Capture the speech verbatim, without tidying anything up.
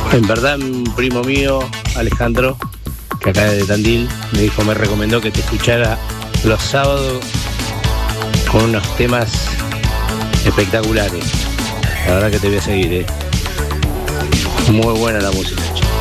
En verdad, un primo mío, Alejandro, que acá de Tandil, me dijo, me recomendó que te escuchara los sábados con unos temas espectaculares. La verdad que te voy a seguir, ¿eh? Muy buena la música.